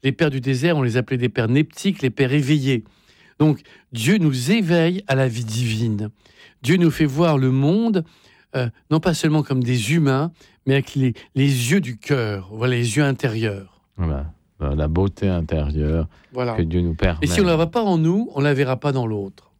Les pères du désert, on les appelait des pères neptiques, les pères éveillés. Donc, Dieu nous éveille à la vie divine. Dieu nous fait voir le monde, non pas seulement comme des humains, mais avec les yeux du cœur, voilà, les yeux intérieurs. Voilà. La beauté intérieure que Dieu nous permet. Et si on ne la voit pas en nous, on ne la verra pas dans l'autre.